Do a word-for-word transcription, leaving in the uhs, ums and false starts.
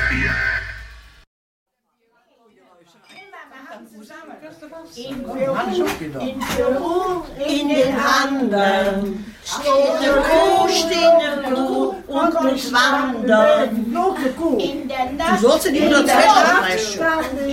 In Peru, in den Anden, steht eine Kuh, steht eine Kuh und muss wandern. In der Nacht, Du sollst in die Unterzwetschung